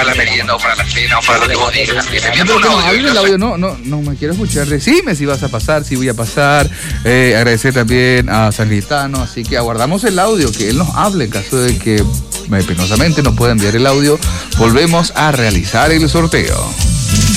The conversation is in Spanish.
para la merienda o para la cena o para lo que vos digas. El audio no me quiero escuchar. Decime si vas a pasar, si voy a pasar. Agradecer también a San Gitano, así que aguardamos el audio, que él nos hable en caso de que penosamente nos pueda enviar el audio. Volvemos a realizar el sorteo.